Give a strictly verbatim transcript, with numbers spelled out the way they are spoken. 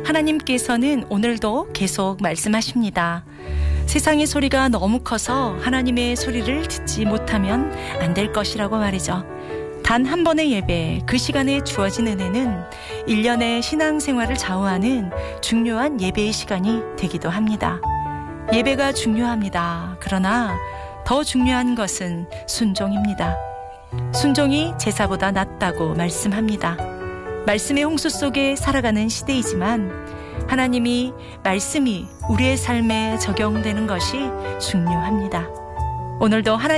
하나님께서는 오늘도 계속 말씀하십니다. 세상의 소리가 너무 커서 하나님의 소리를 듣지 못하면 안 될 것이라고 말이죠. 단 한 번의 예배, 그 시간에 주어진 은혜는 일 년의 신앙생활을 좌우하는 중요한 예배의 시간이 되기도 합니다. 예배가 중요합니다. 그러나 더 중요한 것은 순종입니다. 순종이 제사보다 낫다고 말씀합니다. 말씀의 홍수 속에 살아가는 시대이지만 하나님이 말씀이 우리의 삶에 적용되는 것이 중요합니다. 오늘도 하나님